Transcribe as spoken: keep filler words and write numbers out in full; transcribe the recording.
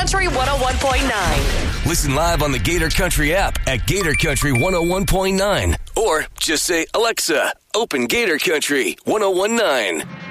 Country one oh one point nine. Listen live on the Gator Country app at Gator Country one oh one point nine. Or just say, Alexa, open Gator Country one oh one point nine.